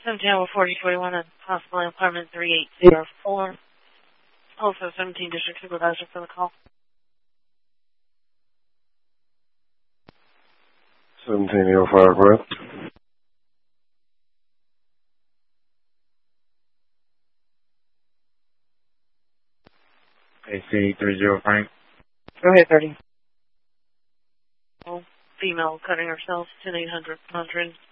17-4021 and possibly apartment 3804. Also 17 District Supervisor for the call. 1705, correct? AC 30 Frank. Go ahead, 30. Female cutting herself, 10-800-100.